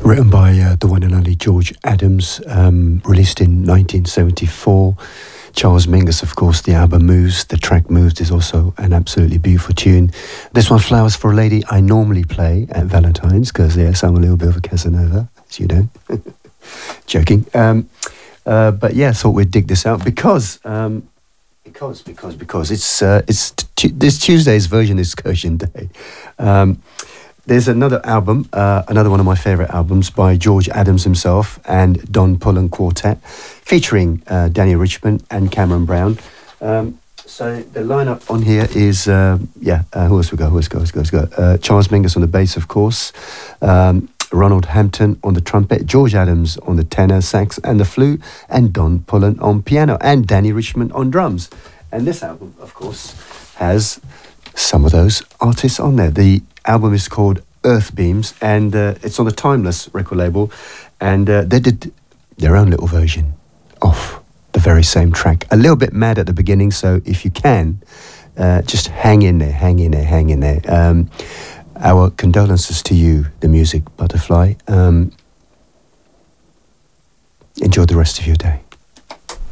Written by the one and only George Adams, released in 1974. Charles Mingus, of course. The album Moves, the track Moves is also an absolutely beautiful tune. This one, Flowers for a Lady, I normally play at Valentine's because, yes, I'm a little bit of a Casanova, as you know. Joking. But yeah, I thought we'd dig this out because this Tuesday's version is Excursion Day. There's another album, another one of my favourite albums by George Adams himself and Don Pullen Quartet, featuring Danny Richmond and Cameron Brown. So the lineup on here is, who else we got? Charles Mingus on the bass, of course. Ronald Hampton on the trumpet, George Adams on the tenor sax and the flute, and Don Pullen on piano, and Danny Richmond on drums. And this album, of course, has some of those artists on there. The album is called Earth Beams, and it's on the Timeless record label, and they did their own little version of the very same track. A little bit mad at the beginning, so if you can, just hang in there. Our condolences to you, the music butterfly. Enjoy the rest of your day.